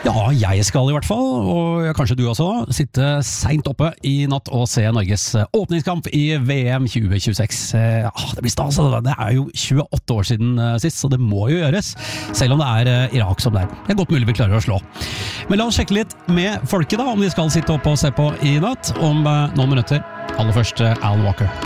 Ja, jeg skal i hvert fall, og kanskje du også, sitte sent oppe i natt og se Norges åpningskamp i VM 2026. Det blir stas, det er jo 28 år siden sist, så det må jo gjøres, selv om det er Irak som det er. Det er godt mulig vi klarer å slå. Men la oss sjekke litt med folket da, om de skal sitte oppe og se på i natt, om noen minutter. Aller først Al Walker.